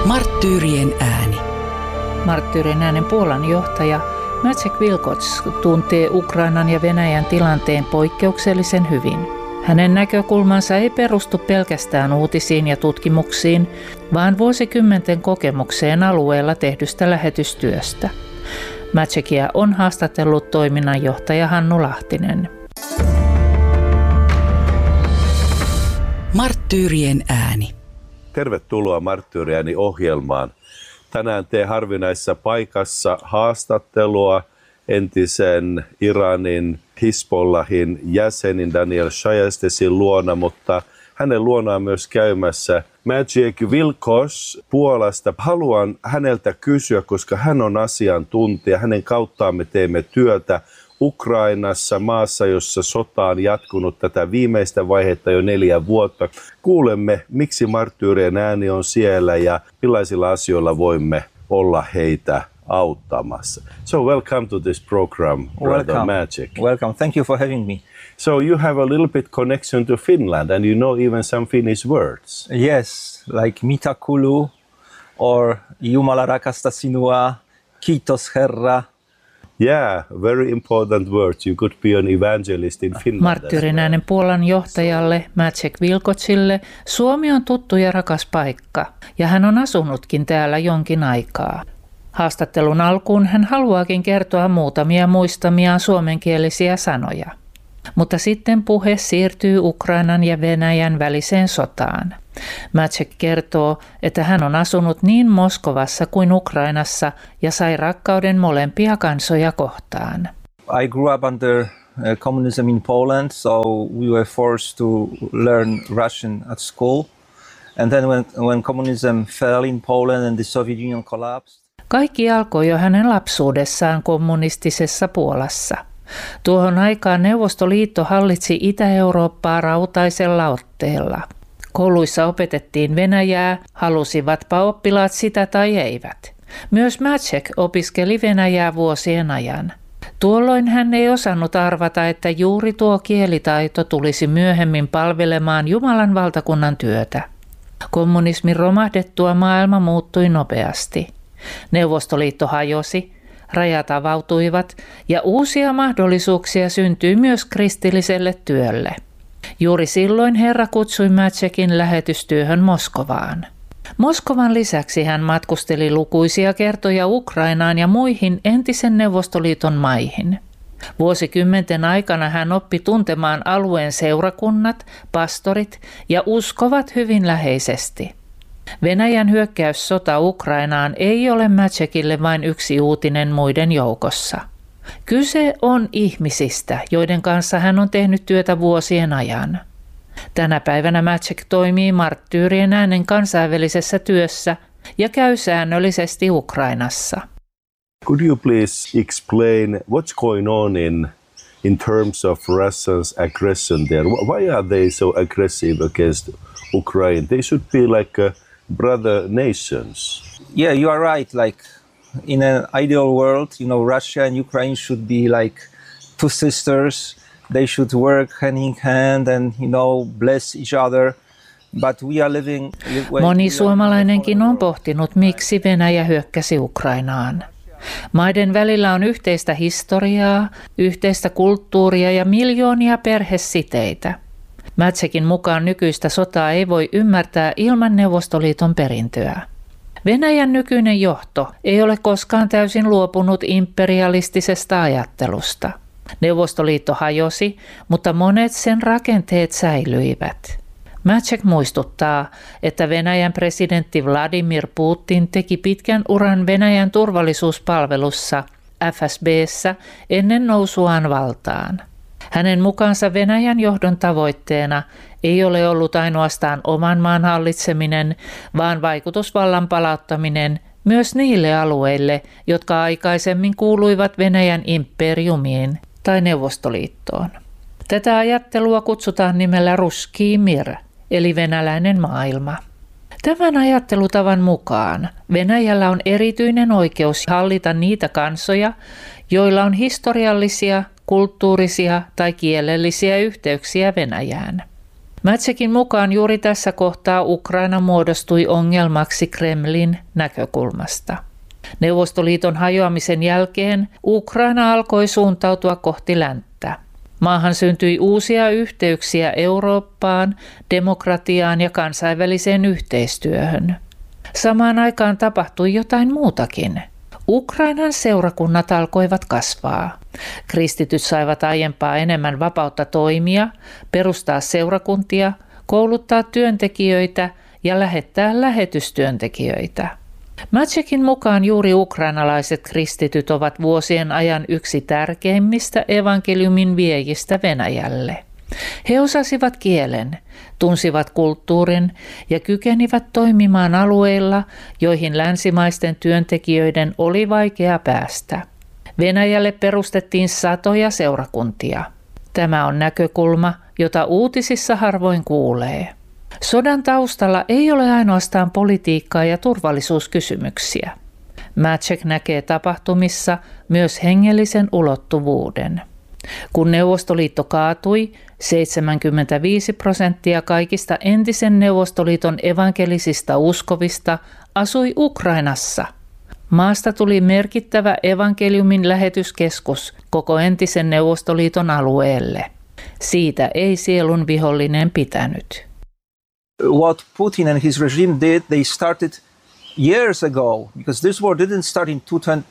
Marttyyrien ääni. Marttyyrien äänen Puolan johtaja Maciej Wilkots tuntee Ukrainan ja Venäjän tilanteen poikkeuksellisen hyvin. Hänen näkökulmansa ei perustu pelkästään uutisiin ja tutkimuksiin, vaan vuosikymmenten kokemukseen alueella tehdystä lähetystyöstä. Maciejia on haastatellut toiminnanjohtaja Hannu Lahtinen. Marttyyrien ääni. Tervetuloa Marttyyrien ääni -ohjelmaan. Tänään teen harvinaisessa paikassa haastattelua entisen Iranin Hizbollahin jäsenin Daniel Shayastesin luona, mutta hänen luonaan myös käymässä Maciej Wilkots Puolasta. Haluan häneltä kysyä, koska hän on asiantuntija. Hänen kauttaan me teemme työtä Ukrainassa, maassa, jossa sota on jatkunut tätä viimeistä vaihetta jo 4 vuotta. Kuulemme, miksi Marttyyrien ääni on siellä ja millaisilla asioilla voimme olla heitä auttamassa. So welcome to this program, brother Maciej. Welcome. Thank you for having me. So you have a little bit connection to Finland and you know even some Finnish words. Yes, like mitä kuuluu or Jumala rakastaa sinua, kiitos Herra. Yeah, very important words. You could be an evangelist in Finland. Marttyyrien äänen Puolan johtajalle Maciej Wilkotsille Suomi on tuttu ja rakas paikka, ja hän on asunutkin täällä jonkin aikaa. Haastattelun alkuun hän haluaakin kertoa muutamia muistamiaan suomenkielisiä sanoja. Mutta sitten puhe siirtyy Ukrainan ja Venäjän väliseen sotaan. Maciej kertoo, että hän on asunut niin Moskovassa kuin Ukrainassa ja sai rakkauden molempia kansoja kohtaan. I grew up under communism in Poland, so we were forced to learn Russian at school. And then when communism fell in Poland and the Soviet Union collapsed. Kaikki alkoi jo hänen lapsuudessaan kommunistisessa Puolassa. Tuohon aikaan Neuvostoliitto hallitsi Itä-Eurooppaa rautaisella otteella. Kouluissa opetettiin venäjää, halusivatpa oppilaat sitä tai eivät. Myös Maciej opiskeli venäjää vuosien ajan. Tuolloin hän ei osannut arvata, että juuri tuo kielitaito tulisi myöhemmin palvelemaan Jumalan valtakunnan työtä. Kommunismin romahdettua maailma muuttui nopeasti. Neuvostoliitto hajosi, rajat avautuivat ja uusia mahdollisuuksia syntyi myös kristilliselle työlle. Juuri silloin Herra kutsui Maciejin lähetystyöhön Moskovaan. Moskovan lisäksi hän matkusteli lukuisia kertoja Ukrainaan ja muihin entisen Neuvostoliiton maihin. Vuosikymmenten aikana hän oppi tuntemaan alueen seurakunnat, pastorit ja uskovat hyvin läheisesti. Venäjän hyökkäyssota Ukrainaan ei ole Maciejille vain yksi uutinen muiden joukossa. Kyse on ihmisistä, joiden kanssa hän on tehnyt työtä vuosien ajan. Tänä päivänä Maciej toimii Marttyyrien äänen kansainvälisessä työssä ja käy säännöllisesti Ukrainassa. Could you please explain what's going on in terms of Russia's aggression there? Why are they so aggressive against Ukraine? They should be like brother nations. Yeah, you are right. Like in an ideal world, Russia and Ukraine should be like two sisters. They should work hand in hand and, bless each other. But we are living. Moni suomalainenkin on pohtinut, miksi Venäjä hyökkäsi Ukrainaan. Maiden välillä on yhteistä historiaa, yhteistä kulttuuria ja miljoonia perhesiteitä. Maciejin mukaan nykyistä sotaa ei voi ymmärtää ilman Neuvostoliiton perintöä. Venäjän nykyinen johto ei ole koskaan täysin luopunut imperialistisesta ajattelusta. Neuvostoliitto hajosi, mutta monet sen rakenteet säilyivät. Maciej muistuttaa, että Venäjän presidentti Vladimir Putin teki pitkän uran Venäjän turvallisuuspalvelussa FSB:ssä ennen nousuaan valtaan. Hänen mukaansa Venäjän johdon tavoitteena ei ole ollut ainoastaan oman maan hallitseminen, vaan vaikutusvallan palauttaminen myös niille alueille, jotka aikaisemmin kuuluivat Venäjän imperiumiin tai Neuvostoliittoon. Tätä ajattelua kutsutaan nimellä Russkij mir, eli venäläinen maailma. Tämän ajattelutavan mukaan Venäjällä on erityinen oikeus hallita niitä kansoja, joilla on historiallisia, kulttuurisia tai kielellisiä yhteyksiä Venäjään. Macekin mukaan juuri tässä kohtaa Ukraina muodostui ongelmaksi Kremlin näkökulmasta. Neuvostoliiton hajoamisen jälkeen Ukraina alkoi suuntautua kohti länttä. Maahan syntyi uusia yhteyksiä Eurooppaan, demokratiaan ja kansainväliseen yhteistyöhön. Samaan aikaan tapahtui jotain muutakin. Ukrainan seurakunnat alkoivat kasvaa. Kristityt saivat aiempaa enemmän vapautta toimia, perustaa seurakuntia, kouluttaa työntekijöitä ja lähettää lähetystyöntekijöitä. Macekin mukaan juuri ukrainalaiset kristityt ovat vuosien ajan yksi tärkeimmistä evankeliumin viejistä Venäjälle. He osasivat kielen, tunsivat kulttuurin ja kykenivät toimimaan alueilla, joihin länsimaisten työntekijöiden oli vaikea päästä. Venäjälle perustettiin satoja seurakuntia. Tämä on näkökulma, jota uutisissa harvoin kuulee. Sodan taustalla ei ole ainoastaan politiikkaa ja turvallisuusikysymyksiä. Macek näkee tapahtumissa myös hengellisen ulottuvuuden. Kun Neuvostoliitto kaatui, 75% kaikista entisen Neuvostoliiton evankelisista uskovista asui Ukrainassa. Maasta tuli merkittävä evankeliumin lähetyskeskus koko entisen Neuvostoliiton alueelle. Siitä ei sielun vihollinen pitänyt. What Putin and his regime did, they started years ago, because this war didn't start in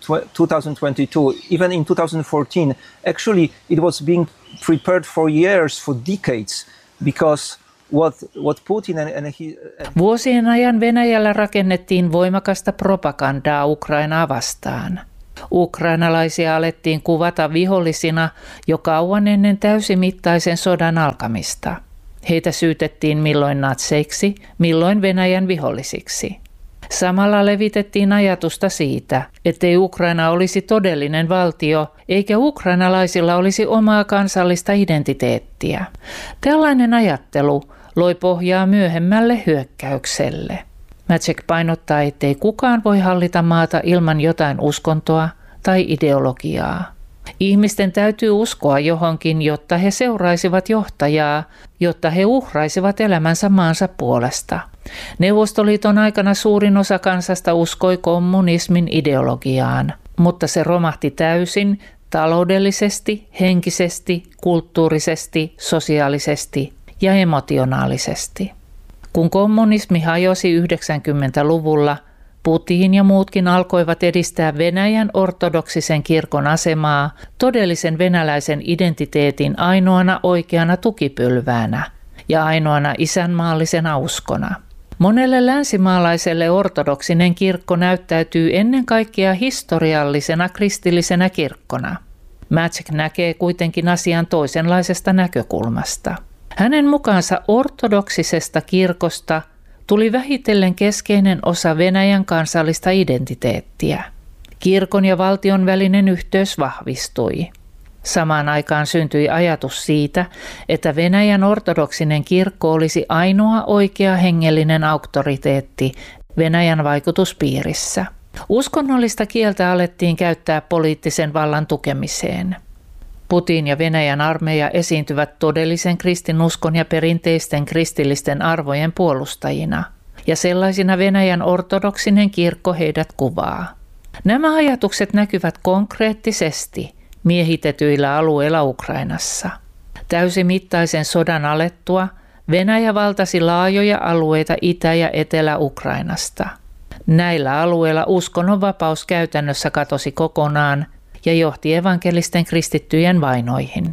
2022, even in 2014. Actually, it was being prepared for years, for decades, because what Putin and he... Vuosien ajan Venäjällä rakennettiin voimakasta propagandaa Ukrainaa vastaan. Ukrainalaisia alettiin kuvata vihollisina jo kauan ennen täysimittaisen sodan alkamista. Heitä syytettiin milloin natseiksi, milloin Venäjän vihollisiksi. Samalla levitettiin ajatusta siitä, ettei Ukraina olisi todellinen valtio, eikä ukrainalaisilla olisi omaa kansallista identiteettiä. Tällainen ajattelu loi pohjaa myöhemmälle hyökkäykselle. Macek painottaa, ettei kukaan voi hallita maata ilman jotain uskontoa tai ideologiaa. Ihmisten täytyy uskoa johonkin, jotta he seuraisivat johtajaa, jotta he uhraisivat elämänsä maansa puolesta. Neuvostoliiton aikana suurin osa kansasta uskoi kommunismin ideologiaan, mutta se romahti täysin taloudellisesti, henkisesti, kulttuurisesti, sosiaalisesti ja emotionaalisesti. Kun kommunismi hajosi 90-luvulla, Putin ja muutkin alkoivat edistää Venäjän ortodoksisen kirkon asemaa todellisen venäläisen identiteetin ainoana oikeana tukipylväänä ja ainoana isänmaallisena uskona. Monelle länsimaalaiselle ortodoksinen kirkko näyttäytyy ennen kaikkea historiallisena kristillisenä kirkkona. Macek näkee kuitenkin asian toisenlaisesta näkökulmasta. Hänen mukaansa ortodoksisesta kirkosta tuli vähitellen keskeinen osa Venäjän kansallista identiteettiä. Kirkon ja valtion välinen yhteys vahvistui. Samaan aikaan syntyi ajatus siitä, että Venäjän ortodoksinen kirkko olisi ainoa oikea hengellinen auktoriteetti Venäjän vaikutuspiirissä. Uskonnollista kieltä alettiin käyttää poliittisen vallan tukemiseen. Putin ja Venäjän armeija esiintyvät todellisen kristinuskon ja perinteisten kristillisten arvojen puolustajina, ja sellaisina Venäjän ortodoksinen kirkko heidät kuvaa. Nämä ajatukset näkyvät konkreettisesti miehitetyillä alueilla Ukrainassa. Täysimittaisen sodan alettua Venäjä valtasi laajoja alueita Itä- ja Etelä-Ukrainasta. Näillä alueilla uskonnonvapaus käytännössä katosi kokonaan ja johti evankelisten kristittyjen vainoihin.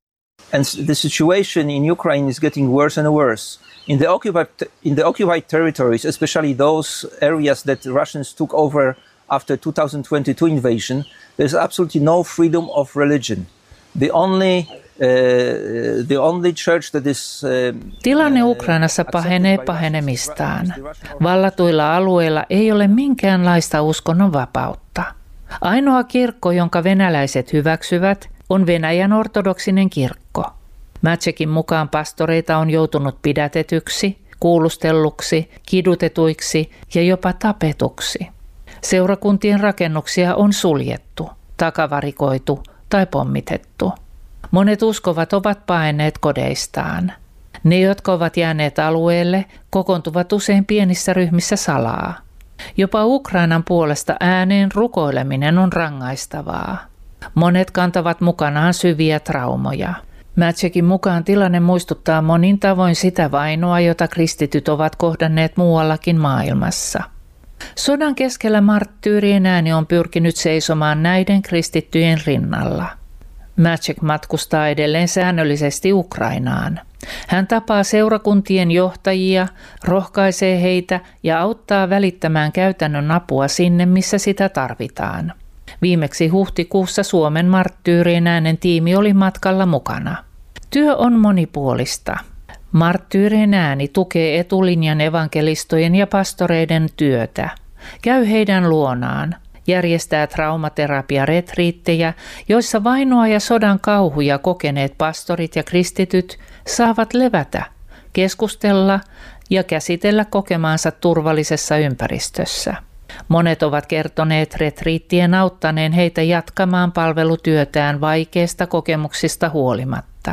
And the situation in Ukraine is getting worse and worse. In the occupied territories, especially those areas that Russians took over after 2022 invasion, there's absolutely no freedom of religion. The only church that is Tilanne Ukrainassa pahenee pahenemistaan. Vallatuilla alueilla ei ole minkäänlaista uskonnonvapautta. Ainoa kirkko, jonka venäläiset hyväksyvät, on Venäjän ortodoksinen kirkko. Macekin mukaan pastoreita on joutunut pidätetyksi, kuulustelluksi, kidutetuiksi ja jopa tapetuksi. Seurakuntien rakennuksia on suljettu, takavarikoitu tai pommitettu. Monet uskovat ovat paenneet kodeistaan. Ne, jotka ovat jääneet alueelle, kokoontuvat usein pienissä ryhmissä salaa. Jopa Ukrainan puolesta ääneen rukoileminen on rangaistavaa. Monet kantavat mukanaan syviä traumoja. Maciecin mukaan tilanne muistuttaa monin tavoin sitä vainoa, jota kristityt ovat kohdanneet muuallakin maailmassa. Sodan keskellä marttyyrien ääni on pyrkinyt seisomaan näiden kristittyjen rinnalla. Maciek matkustaa edelleen säännöllisesti Ukrainaan. Hän tapaa seurakuntien johtajia, rohkaisee heitä ja auttaa välittämään käytännön apua sinne, missä sitä tarvitaan. Viimeksi huhtikuussa Suomen marttyyrien äänen tiimi oli matkalla mukana. Työ on monipuolista. Marttyyrien ääni tukee etulinjan evankelistojen ja pastoreiden työtä. Käy heidän luonaan. Järjestää traumaterapiaretriittejä, joissa vainoa ja sodan kauhuja kokeneet pastorit ja kristityt saavat levätä, keskustella ja käsitellä kokemaansa turvallisessa ympäristössä. Monet ovat kertoneet retriittien auttaneen heitä jatkamaan palvelutyötään vaikeista kokemuksista huolimatta.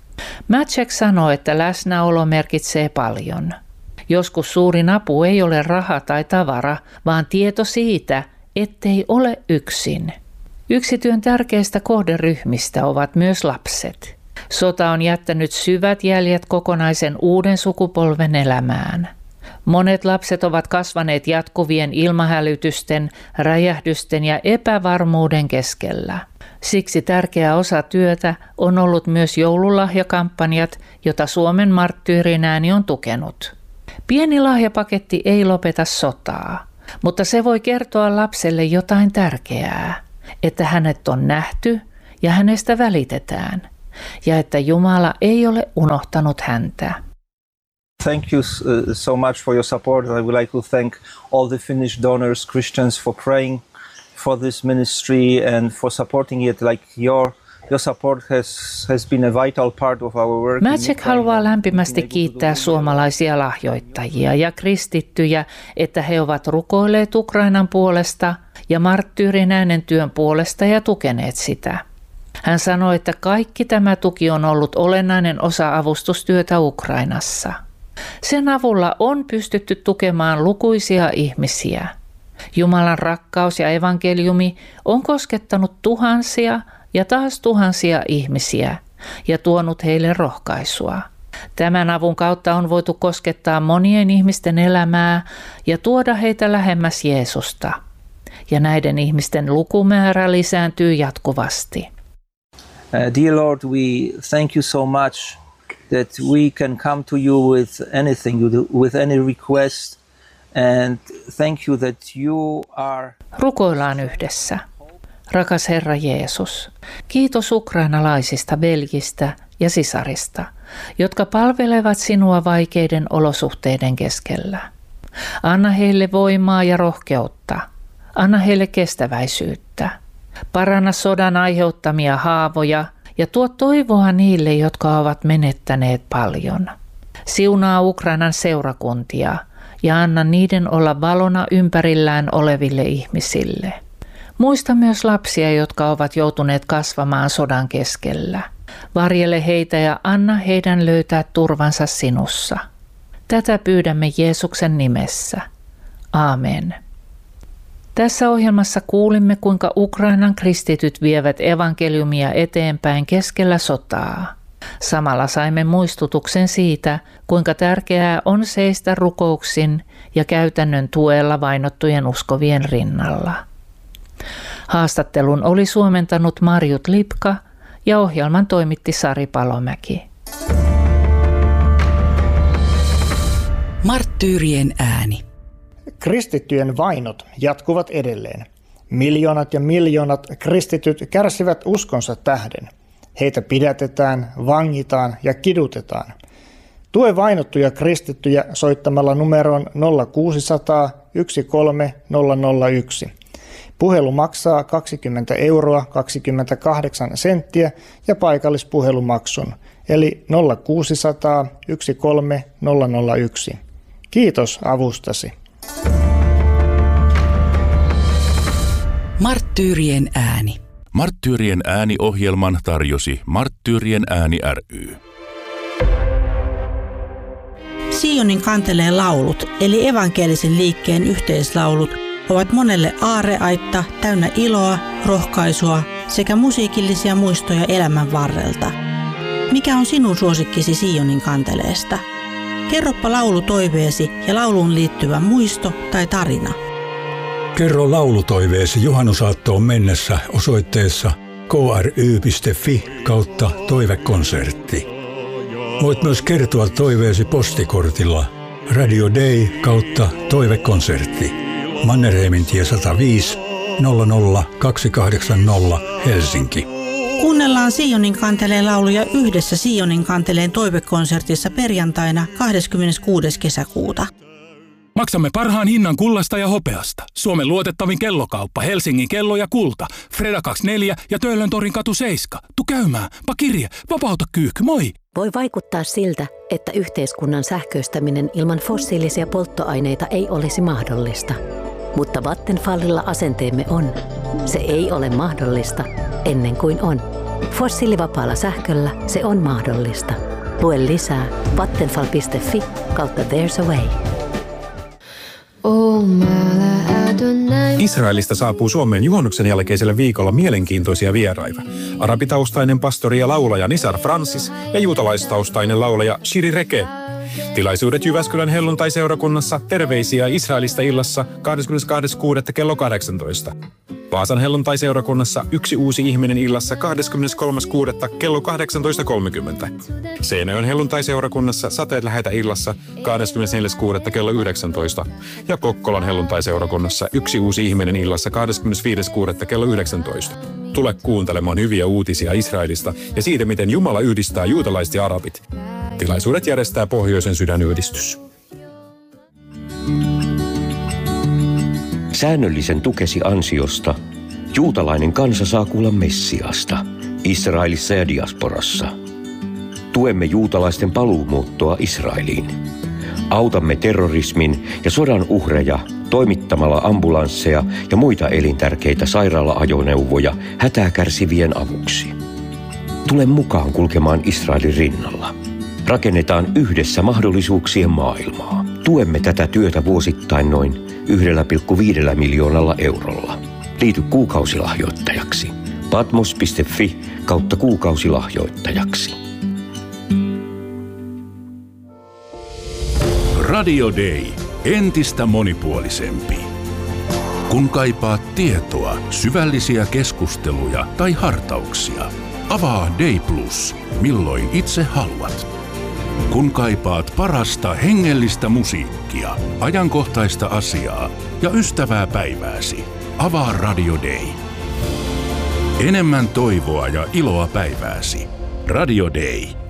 Maciek sanoo, että läsnäolo merkitsee paljon. Joskus suurin apu ei ole raha tai tavara, vaan tieto siitä, ettei ole yksin. Yksi työn tärkeistä kohderyhmistä ovat myös lapset. Sota on jättänyt syvät jäljet kokonaisen uuden sukupolven elämään. Monet lapset ovat kasvaneet jatkuvien ilmahälytysten, räjähdysten ja epävarmuuden keskellä. Siksi tärkeä osa työtä on ollut myös joululahjakampanjat, jota Suomen marttyyrin ääni on tukenut. Pieni lahjapaketti ei lopeta sotaa, mutta se voi kertoa lapselle jotain tärkeää, että hänet on nähty ja hänestä välitetään, ja että Jumala ei ole unohtanut häntä. Thank you so much for your support. I would like to thank all the Finnish donors, Christians, for praying for this ministry and for supporting it. Like your support has been a vital part of our work. Maciek haluaa lämpimästi kiittää suomalaisia lahjoittajia ja kristittyjä, että he ovat rukoilleet Ukrainan puolesta ja marttyyrin äänen työn puolesta ja tukeneet sitä. Hän sanoi, että kaikki tämä tuki on ollut olennainen osa avustustyötä Ukrainassa. Sen avulla on pystytty tukemaan lukuisia ihmisiä. Jumalan rakkaus ja evankeliumi on koskettanut tuhansia ja taas tuhansia ihmisiä ja tuonut heille rohkaisua. Tämän avun kautta on voitu koskettaa monien ihmisten elämää ja tuoda heitä lähemmäs Jeesusta. Ja näiden ihmisten lukumäärä lisääntyy jatkuvasti. Dear Lord, we thank you so much that we can come to you with anything, with any request, and thank you that you are... Rukoillaan yhdessä. Rakas Herra Jeesus, kiitos ukrainalaisista veljistä ja sisarista, jotka palvelevat sinua vaikeiden olosuhteiden keskellä. Anna heille voimaa ja rohkeutta. Anna heille kestäväisyyttä. Paranna sodan aiheuttamia haavoja ja tuo toivoa niille, jotka ovat menettäneet paljon. Siunaa Ukrainan seurakuntia ja anna niiden olla valona ympärillään oleville ihmisille. Muista myös lapsia, jotka ovat joutuneet kasvamaan sodan keskellä. Varjele heitä ja anna heidän löytää turvansa sinussa. Tätä pyydämme Jeesuksen nimessä. Aamen. Tässä ohjelmassa kuulimme, kuinka Ukrainan kristityt vievät evankeliumia eteenpäin keskellä sotaa. Samalla saimme muistutuksen siitä, kuinka tärkeää on seistä rukouksin ja käytännön tuella vainottujen uskovien rinnalla. Haastattelun oli suomentanut Marjut Lipka ja ohjelman toimitti Sari Palomäki. Marttyyrien ääni. Kristittyjen vainot jatkuvat edelleen. Miljoonat ja miljoonat kristityt kärsivät uskonsa tähden. Heitä pidätetään, vangitaan ja kidutetaan. Tue vainottuja kristittyjä soittamalla numeroon 0600 13001. Puhelu maksaa 20 euroa 28 senttiä ja paikallispuhelumaksun, eli 0600 13001. Kiitos avustasi. Marttyyrien ääni. Marttyyrien ääni-ohjelman tarjosi Marttyyrien ääni ry. Sionin kanteleen laulut, eli evankelisen liikkeen yhteislaulut, ovat monelle aarreaitta täynnä iloa, rohkaisua sekä musiikillisia muistoja elämän varrelta. Mikä on sinun suosikkisi Sionin kanteleesta? Kerropa laulutoiveesi ja lauluun liittyvä muisto tai tarina. Kerro laulutoiveesi juhannusaattoon mennessä osoitteessa kry.fi/toivekonsertti. Voit myös kertoa toiveesi postikortilla Radio Day/toivekonsertti. Mannerheimintie 105 00280 Helsinki. Kuunnellaan Sionin kanteleen lauluja yhdessä Sionin kanteleen toivekonsertissa perjantaina 26. kesäkuuta. Maksamme parhaan hinnan kullasta ja hopeasta. Suomen luotettavin kellokauppa, Helsingin kello ja kulta. Freda 24 ja Töölöntorin katu 7. Tu käymään, pakirje, vapauta kyyhky, moi! Voi vaikuttaa siltä, että yhteiskunnan sähköistäminen ilman fossiilisia polttoaineita ei olisi mahdollista. Mutta Vattenfallilla asenteemme on. Se ei ole mahdollista ennen kuin on. Fossiilivapaalla sähköllä se on mahdollista. Lue lisää vattenfall.fi/there's a way. Israelista saapuu Suomeen juhannuksen jälkeisellä viikolla mielenkiintoisia vieraita. Arabitaustainen pastori ja laulaja Nisar Francis ja juutalaistaustainen laulaja Shiri Reke. Tilaisuudet Jyväskylän helluntaiseurakunnassa Terveisiä Israelista illassa 22.6. kello 18. Vaasan helluntaiseurakunnassa Yksi uusi ihminen illassa 23.6. kello 18.30. Seinäjoen helluntaiseurakunnassa Sateet lähetä illassa 24.6. kello 19. Ja Kokkolan helluntaiseurakunnassa Yksi uusi ihminen illassa 25.6. kello 19. Tule kuuntelemaan hyviä uutisia Israelista ja siitä, miten Jumala yhdistää juutalaiset ja arabit. Tilaisuudet järjestää Pohjoisen sydänyhdistys. Säännöllisen tukesi ansiosta juutalainen kansa saa kuulla Messiasta Israelissa ja diasporassa. Tuemme juutalaisten paluumuuttoa Israeliin. Autamme terrorismin ja sodan uhreja toimittamalla ambulansseja ja muita elintärkeitä sairaala-ajoneuvoja hätää kärsivien avuksi. Tule mukaan kulkemaan Israelin rinnalla. Rakennetaan yhdessä mahdollisuuksien maailmaa. Tuemme tätä työtä vuosittain noin 1,5 miljoonalla eurolla. Liity kuukausilahjoittajaksi. patmos.fi/kuukausilahjoittajaksi. Radio Day. Entistä monipuolisempi. Kun kaipaat tietoa, syvällisiä keskusteluja tai hartauksia, avaa Day Plus, milloin itse haluat. Kun kaipaat parasta hengellistä musiikkia, ajankohtaista asiaa ja ystävää päivääsi, avaa Radio Day. Enemmän toivoa ja iloa päivääsi. Radio Day.